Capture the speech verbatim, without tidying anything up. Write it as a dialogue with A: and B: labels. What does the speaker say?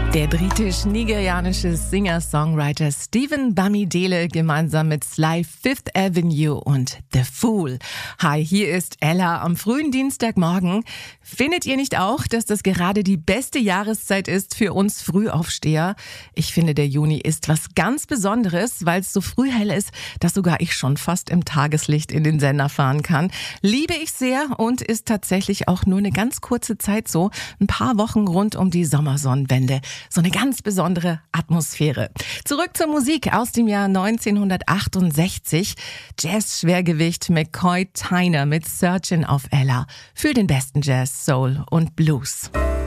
A: Der britisch-nigerianische Singer-Songwriter Stephen Bamidele gemeinsam mit Sly Fifth Avenue und The Fool. Hi, hier ist Ella am frühen Dienstagmorgen. Findet ihr nicht auch, dass das gerade die beste Jahreszeit ist für uns Frühaufsteher? Ich finde, der Juni ist was ganz Besonderes, weil es so früh hell ist, dass sogar ich schon fast im Tageslicht in den Sender fahren kann. Liebe ich sehr und ist tatsächlich auch nur eine ganz kurze Zeit so. Ein paar Wochen rund um die Sommersonnenwende. So eine ganz besondere Atmosphäre. Zurück zur Musik aus dem Jahr neunzehnhundertachtundsechzig. Jazz-Schwergewicht McCoy Tyner mit Searchin' auf Ella. Für den besten Jazz, Soul und Blues.